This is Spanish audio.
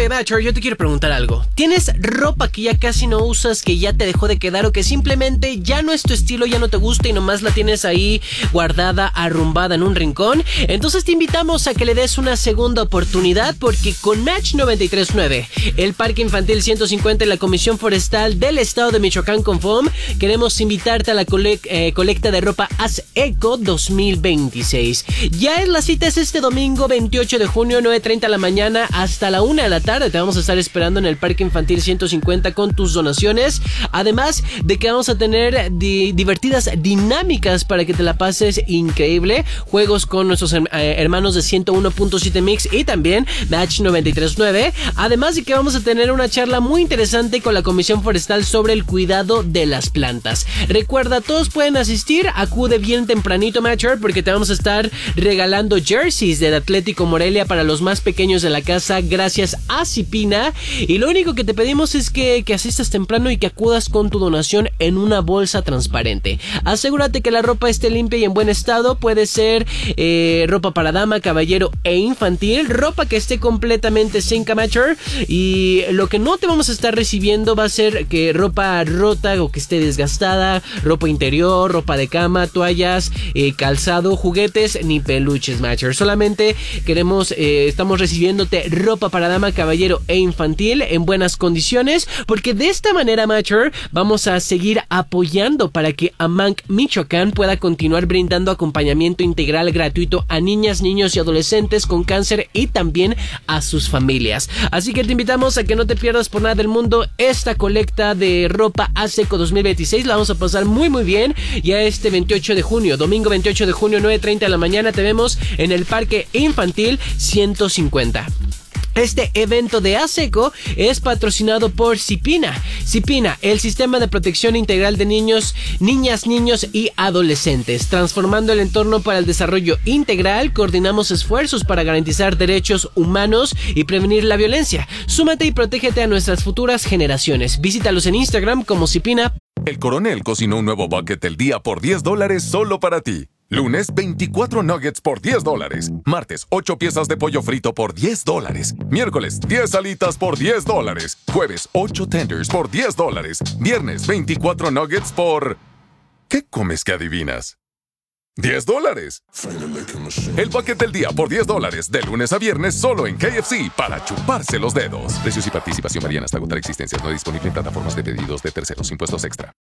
Oye, Macho, yo te quiero preguntar algo. ¿Tienes ropa que ya casi no usas, que ya te dejó de quedar o que simplemente ya no es tu estilo, ya no te gusta y nomás la tienes ahí guardada, arrumbada en un rincón? Entonces te invitamos a que le des una segunda oportunidad, porque con Match 93.9, el Parque Infantil 150 y la Comisión Forestal del Estado de Michoacán Confom, queremos invitarte a la colecta de ropa Haz Eco 2026. La cita es este domingo 28 de junio, 9:30 de la mañana hasta la 1 de la tarde. Te vamos a estar esperando en el Parque Infantil 150 con tus donaciones. Además de que vamos a tener divertidas dinámicas para que te la pases increíble. Juegos con nuestros hermanos de 101.7 Mix y también Match 93.9. Además de que vamos a tener una charla muy interesante con la Comisión Forestal sobre el cuidado de las plantas. Recuerda, todos pueden asistir. Acude bien tempranito, Matcher, porque te vamos a estar regalando jerseys del Atlético Morelia para los más pequeños de la casa gracias a Cipina. Y lo único que te pedimos es que asistas temprano y que acudas con tu donación en una bolsa transparente. Asegúrate que la ropa esté limpia y en buen estado. Puede ser ropa para dama, caballero e infantil. Ropa que esté completamente sin Matcher. Y lo que no te vamos a estar recibiendo va a ser que ropa rota o que esté desgastada, ropa interior, ropa de cama, toallas, calzado, juguetes ni peluches, Matcher. Solamente estamos recibiéndote ropa para dama, caballero e infantil en buenas condiciones, porque de esta manera, Matcher, vamos a seguir apoyando para que AMANC Michoacán pueda continuar brindando acompañamiento integral gratuito a niñas, niños y adolescentes con cáncer y también a sus familias. Así que te invitamos a que no te pierdas por nada del mundo esta colecta de ropa Haz Eco 2026. La vamos a pasar muy muy bien. Ya este 28 de junio, domingo 28 de junio, 9:30 de la mañana, te vemos en el Parque Infantil 150. Este evento de Haz Eco es patrocinado por Cipina. Cipina, el sistema de protección integral de niños, niñas, niños y adolescentes. Transformando el entorno para el desarrollo integral, coordinamos esfuerzos para garantizar derechos humanos y prevenir la violencia. Súmate y protégete a nuestras futuras generaciones. Visítalos en Instagram como Cipina. El Coronel cocinó un nuevo bucket del día por $10 solo para ti. Lunes, 24 nuggets por $10. Martes, 8 piezas de pollo frito por $10. Miércoles, 10 alitas por $10. Jueves, 8 tenders por $10. Viernes, 24 nuggets por... ¿Qué comes que adivinas? $10. El bucket del día por $10, de lunes a viernes solo en KFC, para chuparse los dedos. Precios y participación varían hasta agotar existencias. No disponible en plataformas de pedidos de terceros. Impuestos extra.